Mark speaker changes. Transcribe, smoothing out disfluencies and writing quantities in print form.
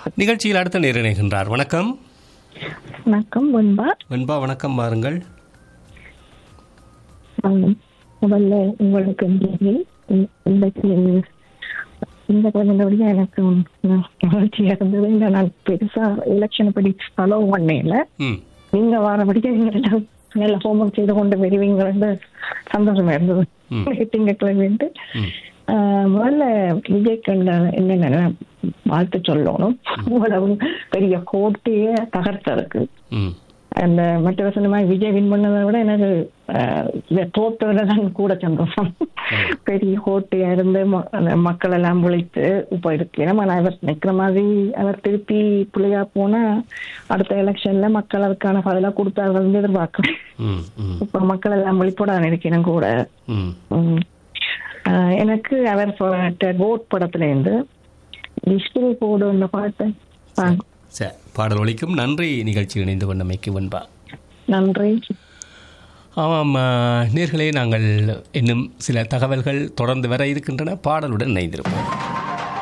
Speaker 1: நிகழ்ச்சியில் அடுத்த நேர் இணைகின்றார். வணக்கம்.
Speaker 2: வணக்கம் வெண்பா.
Speaker 1: வெண்பா வணக்கம், வாருங்கள்.
Speaker 2: முதல்ல உங்களுக்கு இந்த குழந்தைய எனக்கு மகிழ்ச்சியா இருந்தது. நான் பெருசா எலெக்ஷனை படி ஃபாலோ பண்ணல. நீங்க வாரபடிக்க நீங்க நல்ல ஹோம்ஒர்க் செய்து கொண்டு வருவீங்க, சந்தோஷமா இருந்தது. திங்கட்கிழமை முதல்ல விஜய்க்கு என்னென்ன வாழ்த்து சொல்லணும். இவ்வளவு பெரிய கோட்டையை தகர்த்ததுக்கு அந்த மற்ற வசனமாக விஜய் வின் பண்ணதை விட எனக்கு தோற்றவிட தான் கூட சந்தோஷம். பெரிய கோட்டையா இருந்து மக்கள் எல்லாம் உழைத்து இப்ப இருக்கு. ஏன்னா அவர் நிக்கிற மாதிரி அவர் திருப்பி பிள்ளையா போனா அடுத்த எலெக்ஷன்ல மக்கள் அதுக்கான பதிலா கொடுத்தார்கள் எதிர்பார்க்கிறேன். இப்ப மக்கள் எல்லாம் விழிப்போட நினைக்கிறேன் கூட. எனக்கு அவர் ஓட் படத்துல இருந்து டிஸ்பிளே போடு இந்த பாட்டு
Speaker 1: பாடல் ஒலிக்கும். நன்றி நிகழ்ச்சியில் இணைந்து கொண்டமைக்கு வெண்பா.
Speaker 2: நன்றி.
Speaker 1: ஆமாம் நேர்களே, நாங்கள் இன்னும் சில தகவல்கள் தொடர்ந்து வர இருக்கின்றன. பாடலுடன் இணைந்திருப்போம்.